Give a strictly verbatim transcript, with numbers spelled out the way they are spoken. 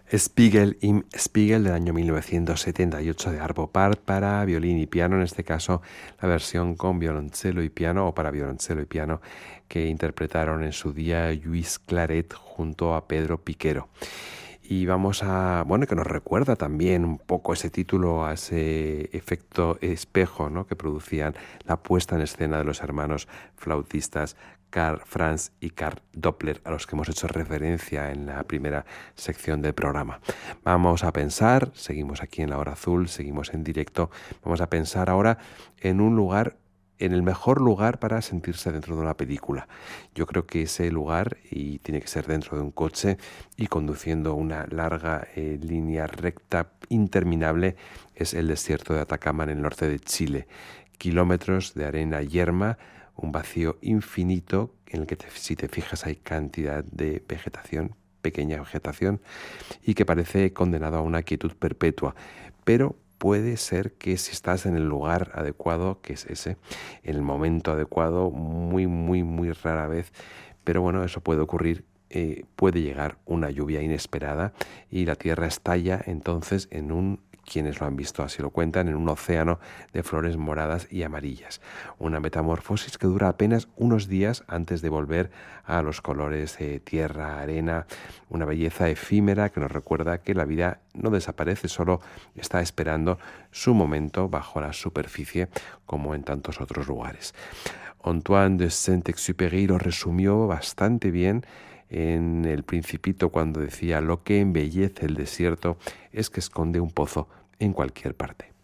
Spiegel im Spiegel del año mil novecientos setenta y ocho de Arvo Pärt para violín y piano, en este caso la versión con violonchelo y piano o para violonchelo y piano que interpretaron en su día Lluís Claret junto a Pedro Piquero. Y vamos a, bueno, que nos recuerda también un poco ese título a ese efecto espejo, ¿no?, que producían la puesta en escena de los hermanos flautistas Karl Franz y Karl Doppler, a los que hemos hecho referencia en la primera sección del programa. Vamos a pensar, seguimos aquí en La Hora Azul, seguimos en directo, vamos a pensar ahora en un lugar, en el mejor lugar para sentirse dentro de una película. Yo creo que ese lugar, y tiene que ser dentro de un coche y conduciendo una larga eh, línea recta interminable, es el desierto de Atacama en el norte de Chile. Kilómetros de arena yerma, un vacío infinito en el que te, si te fijas hay cantidad de vegetación, pequeña vegetación, y que parece condenado a una quietud perpetua, pero puede ser que si estás en el lugar adecuado, que es ese, en el momento adecuado, muy, muy, muy rara vez, pero bueno, eso puede ocurrir, eh, puede llegar una lluvia inesperada y la tierra estalla entonces en un, quienes lo han visto así lo cuentan, en un océano de flores moradas y amarillas. Una metamorfosis que dura apenas unos días antes de volver a los colores de tierra, arena, una belleza efímera que nos recuerda que la vida no desaparece, solo está esperando su momento bajo la superficie, como en tantos otros lugares. Antoine de Saint-Exupéry lo resumió bastante bien en El Principito cuando decía: lo que embellece el desierto es que esconde un pozo en cualquier parte.